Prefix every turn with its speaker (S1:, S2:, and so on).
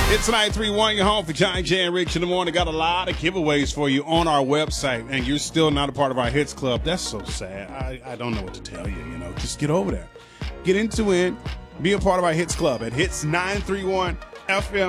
S1: It's 931, your home for John Jay and Rich in the morning. Got a lot of giveaways for you on our website, and you're still not a part of our Hits Club. That's so sad. I don't know what to tell you, Just get over there. Get into it. Be a part of our Hits Club at hits931fm.com.